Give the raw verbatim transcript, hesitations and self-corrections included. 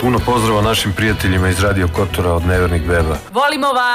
Puno pozdrava našim prijateljima iz Radio Kotora od Nevernih beba. Volimo vas!